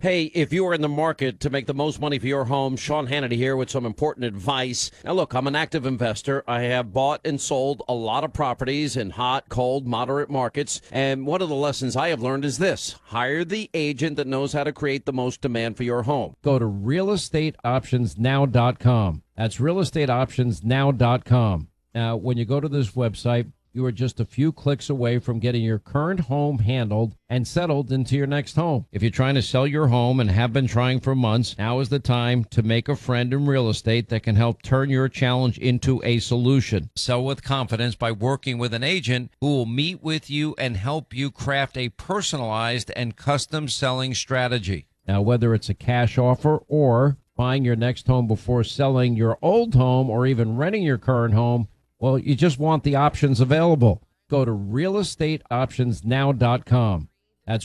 Hey, if you are in the market to make the most money for your home, Sean Hannity here with some important advice. Now, look, I'm an active investor. I have bought and sold a lot of properties in hot, cold, moderate markets. And one of the lessons I have learned is this: hire the agent that knows how to create the most demand for your home. Go to realestateoptionsnow.com. That's realestateoptionsnow.com. Now, when you go to this website, you are just a few clicks away from getting your current home handled and settled into your next home. If you're trying to sell your home and have been trying for months, now is the time to make a friend in real estate that can help turn your challenge into a solution. Sell with confidence by working with an agent who will meet with you and help you craft a personalized and custom selling strategy. Now, whether it's a cash offer or buying your next home before selling your old home or even renting your current home, well, you just want the options available. Go to realestateoptionsnow.com. That's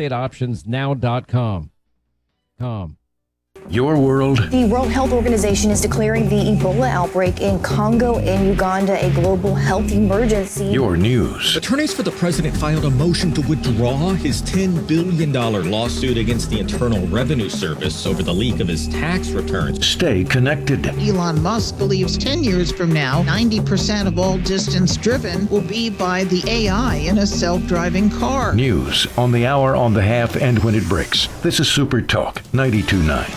realestateoptionsnow.com. Your world. The World Health Organization is declaring the Ebola outbreak in Congo and Uganda a global health emergency. Your news. Attorneys for the president filed a motion to withdraw his $10 billion lawsuit against the Internal Revenue Service over the leak of his tax returns. Stay connected. Elon Musk believes 10 years from now, 90% of all distance driven will be by the AI in a self-driving car. News on the hour, on the half, and when it breaks. This is Super Talk 92.9.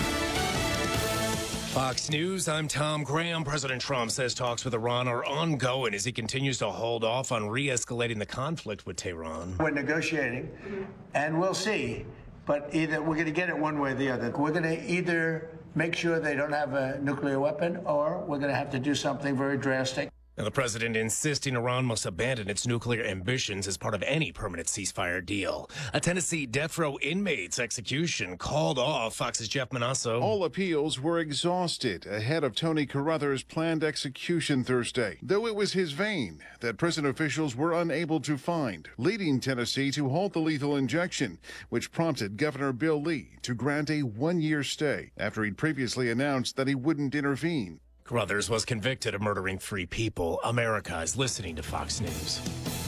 Fox News, I'm Tom Graham. President Trump says talks with Iran are ongoing as he continues to hold off on re-escalating the conflict with Tehran. We're negotiating, and we'll see. But either we're going to get it one way or the other. We're going to either make sure they don't have a nuclear weapon, or we're going to have to do something very drastic. Now, the president insisting Iran must abandon its nuclear ambitions as part of any permanent ceasefire deal. A Tennessee death row inmate's execution called off. Fox's Jeff Manasso. All appeals were exhausted ahead of Tony Carruthers' planned execution Thursday, though it was his vein that prison officials were unable to find, leading Tennessee to halt the lethal injection, which prompted Governor Bill Lee to grant a one-year stay after he'd previously announced that he wouldn't intervene. Carruthers was convicted of murdering 3 people. America is listening to Fox News.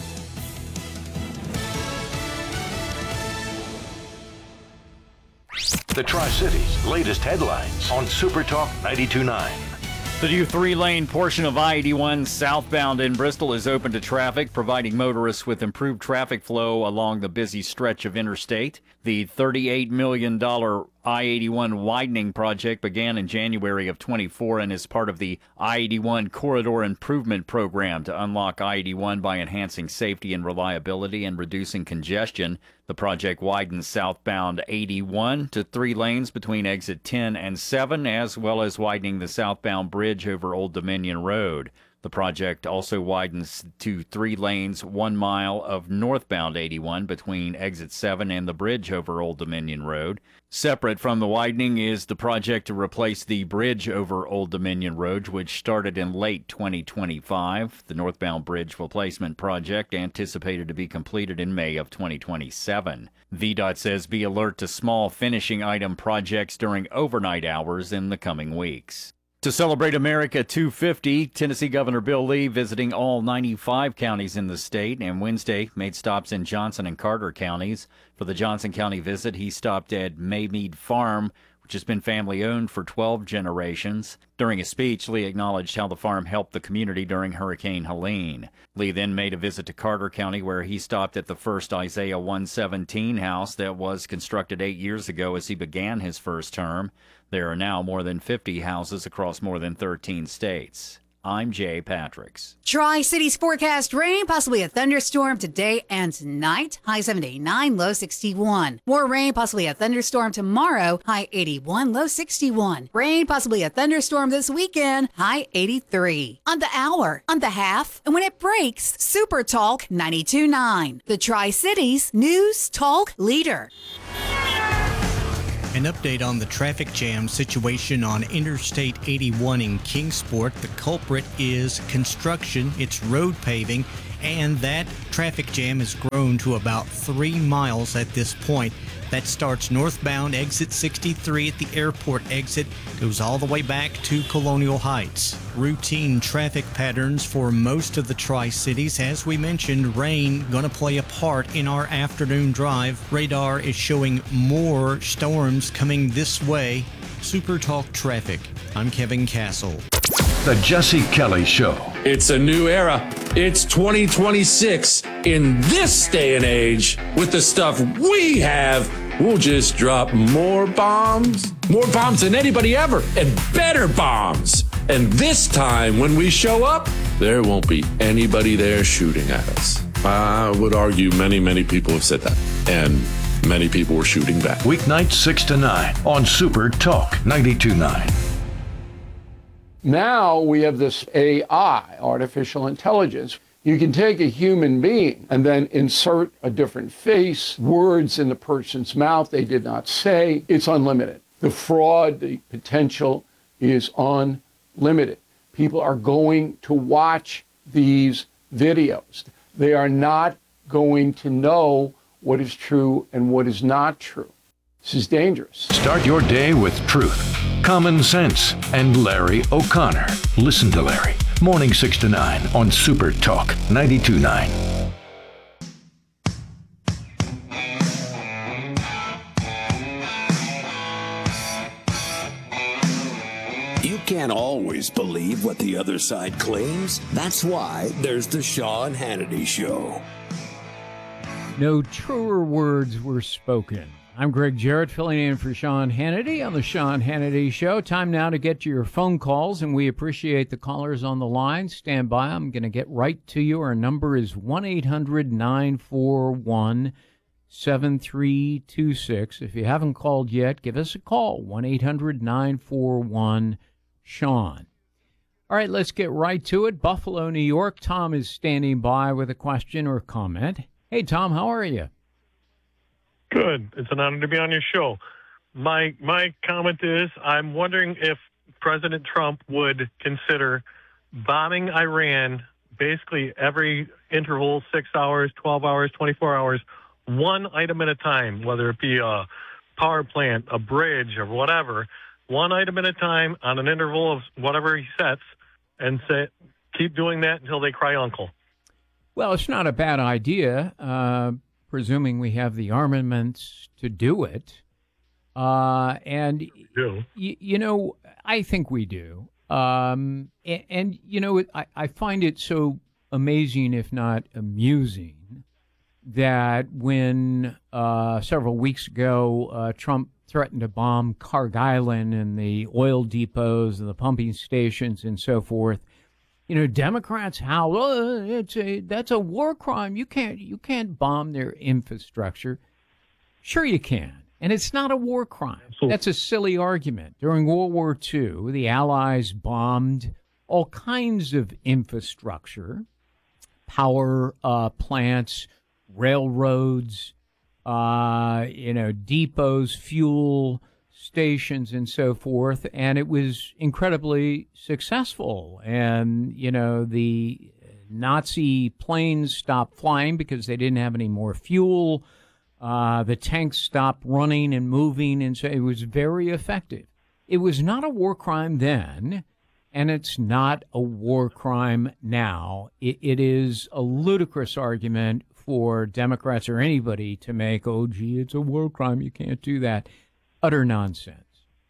The Tri-Cities' latest headlines on Super Talk 92.9. The new 3-lane portion of I-81 southbound in Bristol is open to traffic, providing motorists with improved traffic flow along the busy stretch of interstate. The $38 million I-81 widening project began in January of 24 and is part of the I-81 Corridor Improvement Program to unlock I-81 by enhancing safety and reliability and reducing congestion. The project widens southbound 81 to 3 lanes between exit 10 and 7, as well as widening the southbound bridge over Old Dominion Road. The project also widens to 3 lanes, 1 mile of northbound 81 between exit 7 and the bridge over Old Dominion Road. Separate from the widening is the project to replace the bridge over Old Dominion Road, which started in late 2025. The northbound bridge replacement project anticipated to be completed in May of 2027. VDOT says be alert to small finishing item projects during overnight hours in the coming weeks. To celebrate America 250, Tennessee Governor Bill Lee visiting all 95 counties in the state, and Wednesday made stops in Johnson and Carter counties. For the Johnson County visit, he stopped at Maymead Farm, which has been family-owned for 12 generations. During a speech, Lee acknowledged how the farm helped the community during Hurricane Helene. Lee then made a visit to Carter County, where he stopped at the first Isaiah 117 house that was constructed 8 years ago as he began his first term. There are now more than 50 houses across more than 13 states. I'm Jay Patricks. Tri-Cities forecast rain, possibly a thunderstorm today and tonight. High 79, low 61. More rain, possibly a thunderstorm tomorrow. High 81, low 61. Rain, possibly a thunderstorm this weekend. High 83. On the hour, on the half, and when it breaks, Super Talk 92.9. The Tri-Cities News Talk Leader. An update on the traffic jam situation on Interstate 81 in Kingsport. The culprit is construction. It's road paving and that traffic jam has grown to about 3 miles at this point. That starts northbound exit 63 at the airport exit, goes all the way back to Colonial Heights. Routine traffic patterns for most of the Tri-Cities. As we mentioned, rain going to play a part in our afternoon drive. Radar is showing more storms coming this way. Super Talk Traffic. I'm Kevin Castle. The Jesse Kelly Show. It's a new era. It's 2026. In this day and age, with the stuff we have, we'll just drop more bombs than anybody ever, and better bombs. And this time, when we show up, there won't be anybody there shooting at us. I would argue many people have said that, and many people were shooting back. Weeknights 6 to 9 on Super Talk 92.9. Now we have this AI, artificial intelligence. You can take a human being and then insert a different face, words in the person's mouth they did not say. It's unlimited. The fraud, the potential is unlimited. People are going to watch these videos. They are not going to know what is true and what is not true. This is dangerous. Start your day with truth, common sense, and Larry O'Connor. Listen to Larry. Morning 6 to 9 on Super Talk 92.9. You can't always believe what the other side claims. That's why there's the Sean Hannity Show. No truer words were spoken. I'm Greg Jarrett, filling in for Sean Hannity on the Sean Hannity Show. Time now to get to your phone calls, and we appreciate the callers on the line. Stand by. I'm going to get right to you. Our number is 1-800-941-7326. If you haven't called yet, give us a call, 1-800-941-SEAN. All right, let's get right to it. Buffalo, New York. Tom is standing by with a question or comment. Hey, Tom, how are you? Good. It's an honor to be on your show. My comment is, I'm wondering if President Trump would consider bombing Iran basically every interval, 6 hours, 12 hours, 24 hours, one item at a time, whether it be a power plant, a bridge, or whatever, one item at a time on an interval of whatever he sets, and say, keep doing that until they cry uncle. Well, it's not a bad idea. Presuming we have the armaments to do it. And, you know, I think we do. And you know, I find it so amazing, if not amusing, that when several weeks ago Trump threatened to bomb Cargill and the oil depots and the pumping stations and so forth, you know, Democrats howl, oh, that's a war crime. You can't bomb their infrastructure. Sure you can. And it's not a war crime. That's a silly argument. During World War II, the Allies bombed all kinds of infrastructure, power plants, railroads, depots, fuel stations and so forth, and it was incredibly successful. And, you know, the Nazi planes stopped flying because they didn't have any more fuel. The tanks stopped running and moving, and so it was very effective. It was not a war crime then, and it's not a war crime now. It is a ludicrous argument for Democrats or anybody to make, oh, gee, it's a war crime, you can't do that. Utter nonsense.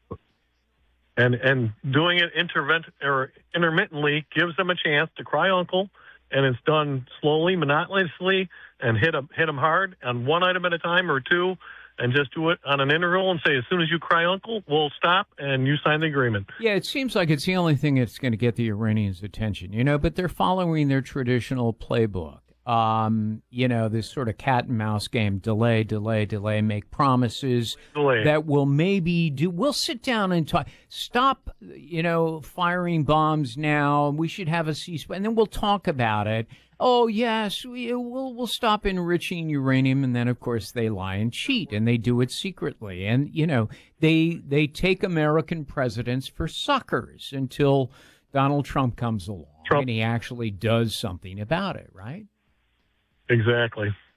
And doing it intermittently gives them a chance to cry uncle, and it's done slowly, monotonously, and hit them hard on one item at a time or two, and just do it on an interval and say, as soon as you cry uncle, we'll stop, and you sign the agreement. Yeah, it seems like it's the only thing that's going to get the Iranians' attention, you know, but they're following their traditional playbook. This sort of cat and mouse game, delay, make promises that will maybe do. We'll sit down and talk. Stop, firing bombs now. We should have a ceasefire, and then we'll talk about it. Oh, yes, we'll stop enriching uranium. And then, of course, they lie and cheat, and they do it secretly. And, they take American presidents for suckers until Donald Trump comes along and he actually does something about it, right? Exactly.